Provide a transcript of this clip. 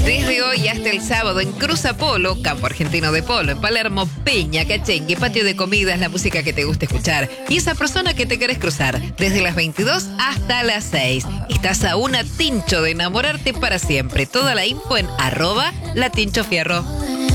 Desde hoy hasta el sábado en Cruz Apolo, Campo Argentino de Polo, en Palermo, Peña, Cachengue, patio de comidas, la música que te gusta escuchar y esa persona que te querés cruzar. Desde las 22 hasta las 6. Estás a una tincho de enamorarte para siempre. Toda la info en @latinchofierro.